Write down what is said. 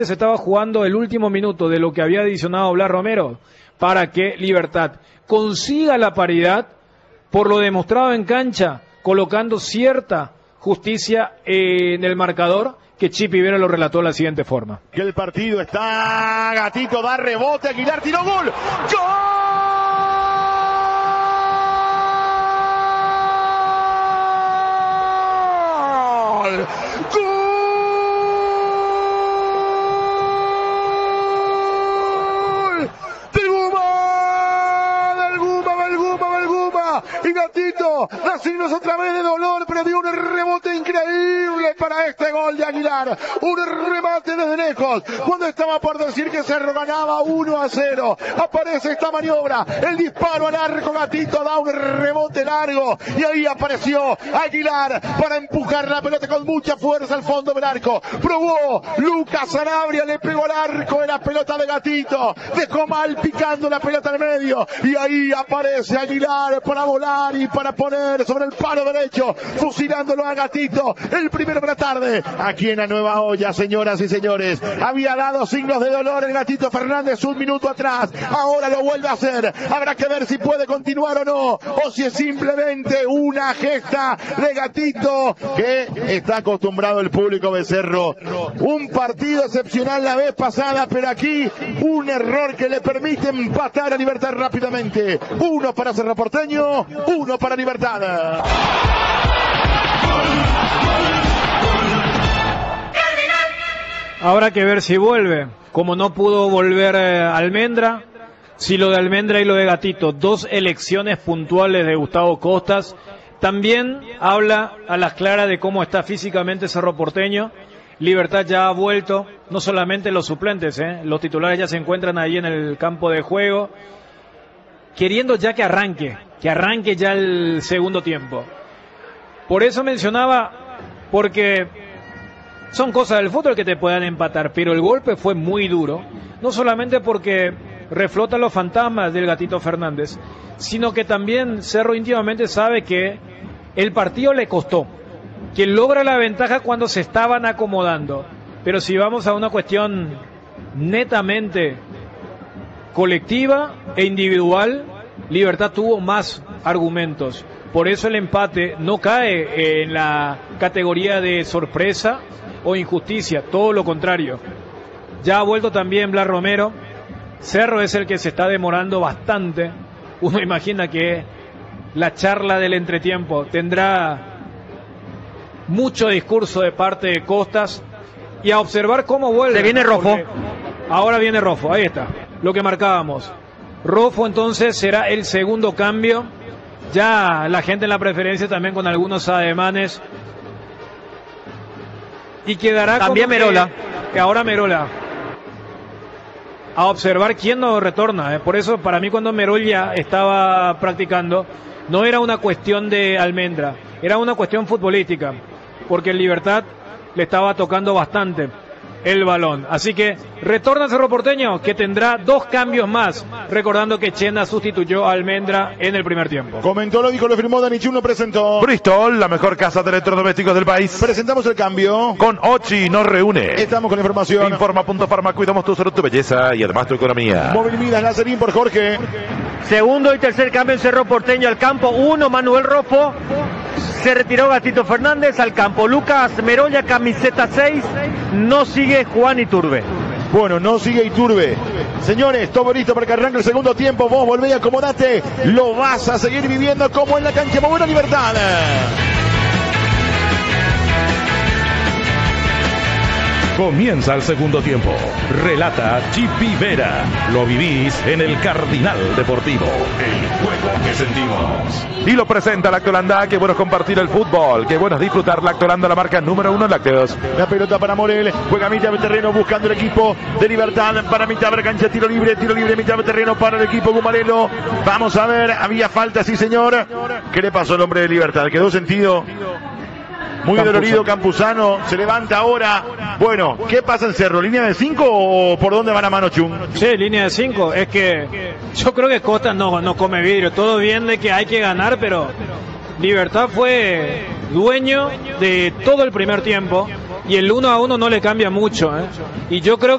Se estaba jugando el último minuto de lo que había adicionado Blas Romero para que Libertad consiga la paridad por lo demostrado en cancha, colocando cierta justicia en el marcador, que Chipi Vera lo relató de la siguiente forma. Que el partido está, Gatito da rebote, Aguilar tiró gol. ¡Gol! ¡Gol! Y Gatito da signos otra vez de dolor, pero dio un rebote increíble para este gol de Aguilar. Un remate desde lejos, cuando estaba por decir que Cerro ganaba 1-0. Aparece esta maniobra, el disparo al arco, Gatito da un rebote largo y ahí apareció Aguilar para empujar la pelota con mucha fuerza al fondo del arco. Probó Lucas Sanabria, le pegó al arco de la pelota de Gatito, dejó mal picando la pelota al medio y ahí aparece Aguilar para volar y para poner sobre el palo derecho, fusilándolo a Gatito, el primero de la tarde, aquí en la Nueva Olla, señoras y señores. Había dado signos de dolor el Gatito Fernández un minuto atrás, ahora lo vuelve a hacer. Habrá que ver si puede continuar o no, o si es simplemente una gesta de Gatito, que está acostumbrado el público de Cerro. Un partido excepcional la vez pasada, pero aquí un error que le permite empatar a Libertad rápidamente. Uno para Cerro Porteño, uno para Libertad. Habrá que ver si vuelve. Como no pudo volver Almendra, si lo de Almendra y lo de Gatito, dos elecciones puntuales de Gustavo Costas, también habla a las claras de cómo está físicamente Cerro Porteño. Libertad ya ha vuelto, no solamente los suplentes, los titulares ya se encuentran ahí en el campo de juego, queriendo ya que arranque ya el segundo tiempo. Por eso mencionaba, porque son cosas del fútbol que te puedan empatar, pero el golpe fue muy duro, no solamente porque reflota los fantasmas del Gatito Fernández, sino que también Cerro íntimamente sabe que el partido le costó, que logra la ventaja cuando se estaban acomodando, pero si vamos a una cuestión netamente colectiva e individual, Libertad tuvo más argumentos. Por eso el empate no cae en la categoría de sorpresa o injusticia, todo lo contrario. Ya ha vuelto también Blas Romero. Cerro es el que se está demorando bastante. Uno imagina que la charla del entretiempo tendrá mucho discurso de parte de Costas, y a observar cómo vuelve. Se viene Rofo. Ahora viene Rofo, ahí está, lo que marcábamos. Rofo entonces será el segundo cambio. Ya la gente en la preferencia también con algunos ademanes. Y quedará también como Merola. Que ahora Merola. A observar quién no retorna. Por eso para mí cuando Merola estaba practicando, no era una cuestión de Almendra, era una cuestión futbolística. Porque el Libertad le estaba tocando bastante el balón. Así que retorna Cerro Porteño, que tendrá dos cambios más, recordando que Chena sustituyó a Almendra en el primer tiempo. Comentó, lo dijo, lo firmó, Dani Chun lo presentó. Bristol, la mejor casa de electrodomésticos del país. Presentamos el cambio. Con Ochi nos reúne. Estamos con la información. Informa.farma, cuidamos tu salud, tu belleza y además tu economía. Móvil Midas, Lazarín por Jorge. Segundo y tercer cambio en Cerro Porteño al campo. 1, Manuel Rofo. Se retiró Gatito Fernández al campo. Lucas Merolla, camiseta 6. No sigue Juan Iturbe. Bueno, no sigue Iturbe. Señores, todo listo para que arranque el segundo tiempo. Vos volvé y acomodate. Lo vas a seguir viviendo como en la cancha. Muy buena Libertad. Comienza el segundo tiempo. Relata Chipi Vera. Lo vivís en el Cardinal Deportivo. El juego que sentimos. Y lo presenta Lactolanda. Qué bueno es compartir el fútbol. Qué bueno es disfrutar. Lactolanda, la marca número 1 en lácteos. La pelota para Morel. Juega mitad de terreno buscando el equipo de Libertad. Para mitad de cancha, tiro libre, mitad de terreno para el equipo Gumarelo. Vamos a ver, había falta, sí señor. ¿Qué le pasó al hombre de Libertad? Quedó sentido. Muy dolorido Campuzano, se levanta ahora. Bueno, ¿qué pasa en Cerro? ¿Línea de 5 o por dónde van a mano Chun? Sí, línea de 5. Es que yo creo que Costas no come vidrio. Todo bien de que hay que ganar, pero Libertad fue dueño de todo el primer tiempo. y el 1-1 no le cambia mucho, ¿eh? Y yo creo